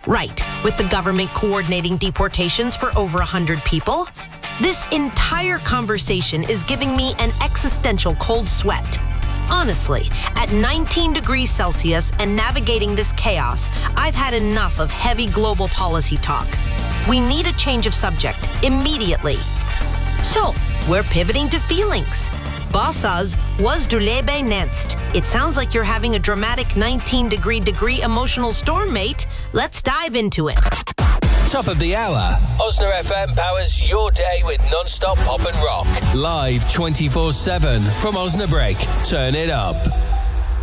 Right, with the government coordinating deportations for over 100 people. This entire conversation is giving me an existential cold sweat. Honestly, at 19 degrees Celsius and navigating this chaos, I've had enough of heavy global policy talk. We need a change of subject immediately. So, we're pivoting to feelings. Bossas, was du Leben nennst? It sounds like you're having a dramatic 19-degree emotional storm, mate. Let's dive into it. Top of the hour. Osna FM powers your day with non-stop pop and rock. Live 24/7 from Osnabrück. Turn it up.